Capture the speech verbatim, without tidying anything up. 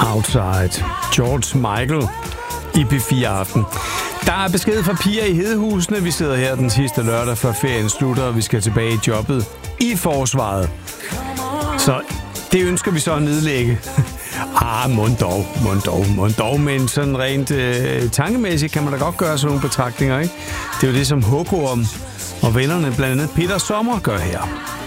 Outside. George Michael i P fire Aften. Der er besked fra piger i Hedehusene. Vi sidder her den sidste lørdag, før ferien slutter, og vi skal tilbage i jobbet i forsvaret. Så det ønsker vi så at nedlægge. Ah, mund dog, mund dog, mund dog. Men sådan rent øh, tankemæssigt kan man da godt gøre sådan nogle betragtninger, ikke? Det er jo det, som Håkon og vennerne, blandt andet Peter Sommer, gør her.